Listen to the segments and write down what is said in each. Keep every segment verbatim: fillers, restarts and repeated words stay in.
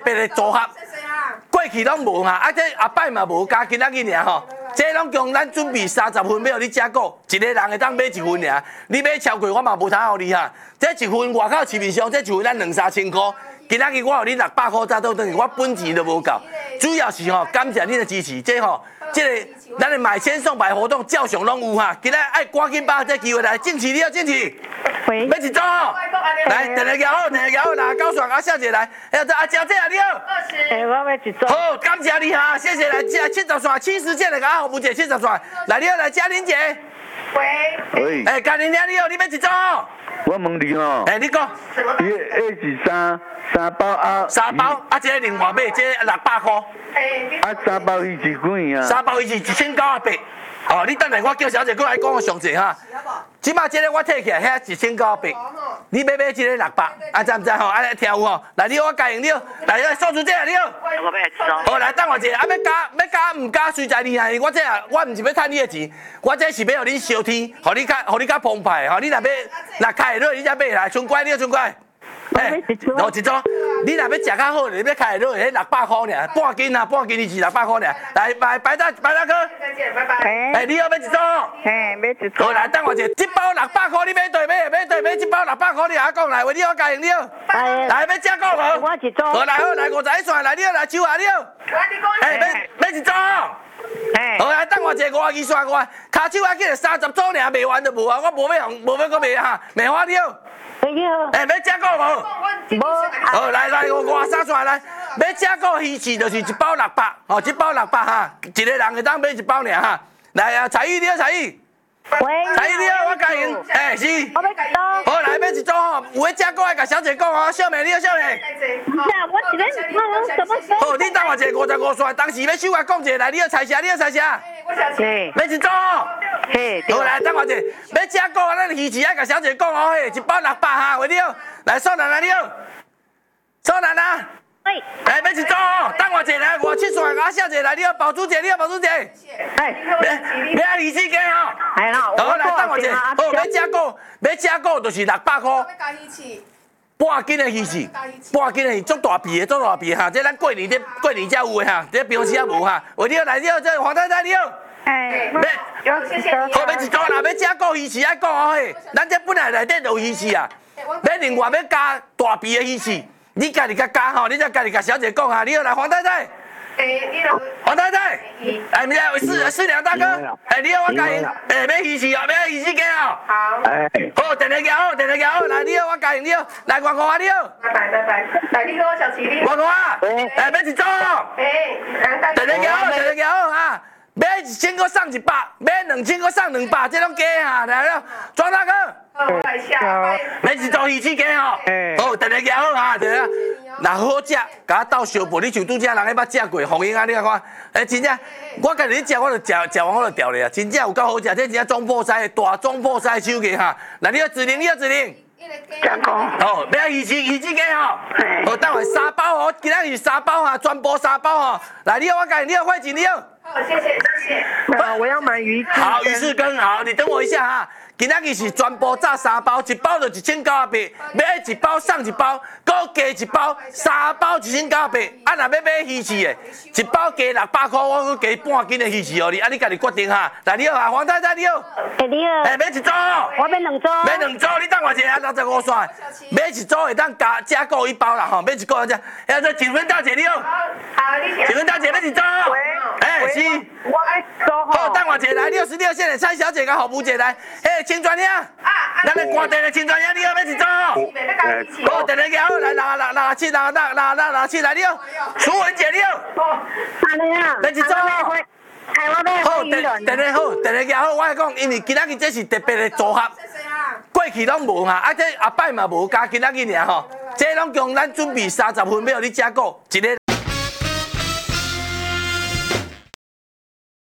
别的组合。过去拢无哈，啊这阿摆嘛无加今仔日尔吼，这拢共咱准备三十分要互你食过，一个人会当买一份尔，你买超过我嘛无通互你哈。这一份外口市面上这一份咱两三千块，今仔日我互你六百块才倒等于我本钱都无够。主要是吼，感谢你的支持，这吼，这个咱的买千送百活动照常拢有哈，今仔爱赶紧把这机会来争取你啊，争取！ 喂， 要一组哦，来，电话摇好，电话摇好，来，高爽阿小姐来，哎呀，阿娇姐啊，你好。 哎，我要一组。 好，感谢你哈，谢谢来这七十线七十件的甲服务姐七十线，来你好，来嘉玲姐。 喂。喂。 哎，嘉玲姐你好，你要一组哦？ 我问你哦。 哎，你讲。 伊个是三三包啊。 三包，啊，这个另外买，这六百块。 啊，三包鱼是几啊？ 三包鱼是一千九百八。哦，你等下我叫小姐过来讲个详细哈。即马这个我摕起来，遐一千九百八，你要买这个六百，啊知唔知吼？啊来听有吼？来你我教用你，来来数字这你好。 我要一组。 好来等我一下，啊要加要加唔加随在你啊！我这啊，我唔是要趁你的钱，我这是要互你烧天，互你较互你较澎湃吼。你若要若开落你才买来，春乖你好春乖。哎，哦一组，你若要食较好，你要开落，迄六百块尔，半斤啊，半斤伊是六百块尔。来白白大白大哥， 再见，拜拜。 哎，你要要一组？ 嘿，要一组。 好来等我一下，这包六百块，你买对买？买对买？这包六百块，你阿讲来，为你好教用你好。 来， 来要食过无？ 我一组。 好来好来五十一串，来你好来手下你好。哎，要要一组？ 哎， 好来等我一下五十二串我，骹手还记得三十组尔，卖完就无啊，我无要无要搁卖哈，卖花你好。 你好。 哎，要食过无？ 无。 好来来五五十三串来，要食过鱼翅就是一包六百，哦一包六百哈，一个人会当买一包尔哈。来啊，彩玉你好彩玉。 喂。 彩玉你好，我教用。哎是。 我要一组。 好来要一组吼，有要食过的甲小姐讲哦，小妹你好小妹。 不是啊，我一个我什么时候？ 好，你等我一下五十五串，当时要手我讲一下，来你好彩霞，你好彩霞。 嘿。 要一组哦。 嘿。 好来等我一下，要食过咱鱼翅爱甲小姐讲哦，嘿，一包六百哈，为你好。来素兰啊你好。素兰啊。 喂。 哎，要一组哦，等我一下来，五七串啊小姐来，你好，宝珠姐，你好，宝珠姐。 哎。 要要鱼翅鸡哦。 系啦， 好来等我一下，好要食过，要食过就是六百块。半斤的鱼翅，半斤的鱼，足大皮的，足大皮哈，这咱过年这过年才有的哈，这平时也无哈。为你好来，你好，这黄太太你好。 哎。 要谢谢你。好，要一组啦，要食过鱼翅爱讲哦嘿，咱这本来内底就有鱼翅啊，要另外要加大皮的鱼翅，你家己甲加吼，你再家己甲小姐讲哈。你好来，黄太太。黄太太，哎，你好，四四两大哥，哎，你好，我教你，哎，买鱼翅哦，买鱼翅鸡哦。好。哎。好，电话摇好，电话摇好，来，你好，我教你，你好，来，外国啊，你好。拜拜拜拜，来，你好，小齐，你好。外国啊，哎，买一组哦。哎。电话摇好，电话摇好哈，买一千个送一百，买两千个送两百，这种假哈，来了，庄大哥。好，来下。买一组鱼翅鸡哦。好，电话摇好哈，对啊。若好食，甲我斗相报，你像拄则人迄捌食过，红英啊，你看，哎，真正，我家己咧食，我就食食完我就掉咧啊，真正有够好食，这真正中破塞，大中破塞手艺哈。来，你要指令，你要指令。讲讲。好，要鱼翅鱼翅鸡吼。好，等下三包哦，今仔日三包哈，全部三包哈。来，你好，我教你，你好，慧锦，你好。好，谢谢谢谢。那我要买鱼翅。好，鱼翅羹，好，你等我一下哈。今仔日是全部炸三包，一包就一千九百八，买一包送一包，搁加一包，三包一千九百八。啊，若要买鱼翅的，一包加六百块，我搁加半斤的鱼翅互你，啊，你家己决定哈。来，你好啊，黄太太你好。哎，你好。哎，买一组。我买两组。买两组，你等我一下，六十五串。买一组会当加加购一包啦吼，买一个只。哎，这锦芬大姐你好。好，你好。锦芬大姐买一组。喂。哎，是。我爱组。好，等我一下来，六十六线的蔡小姐跟侯母姐来，哎。青砖兄，咱的官地的青砖兄，你好，要一组。好，电话摇好，来六六六七六六六六六七来你好，楚文姐你好。安尼啊，要一组。好，电电话好，电话摇好，我讲，因为今仔日这是特别的组合，过去拢无哈，啊这阿摆嘛无加今仔日尔吼，这拢共咱准备三十份要互你食过，一个。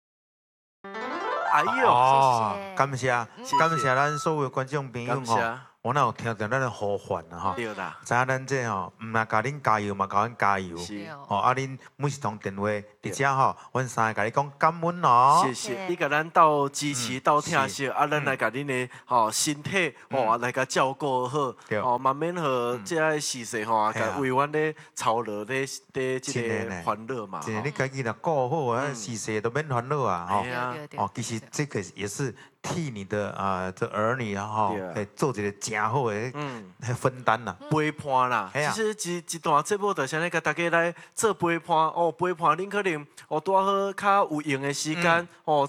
哎呦，哦，感谢感谢咱所有观众朋友吼， 我哪有听到咱的呼唤啊吼， 对啦， 知影咱这吼，唔若甲恁加油嘛，甲阮加油。 是， 哦，啊，恁每一通电话，伫遮吼，阮三个甲你讲感恩哦。 谢谢，你甲咱斗支持、斗疼惜，啊，咱嗯来甲恁的吼身体吼来甲照顾好， 对哦，慢慢和这个时势吼， 嘿啊甲为阮咧操劳咧咧这个真的呢烦恼嘛， 真的， 吼你家己若顾好啊，时势都免烦恼啊，吼嘿。啊， 哦，其实这个也是替你的啊这儿女啊吼， 对啊会做一个真好的嗯。 迄分担啦。 陪伴啦， 嘿啊其实一一段节目就是安尼，甲大家来做陪伴哦，陪伴恁可能哦，拄好较有用的时间、 嗯哦。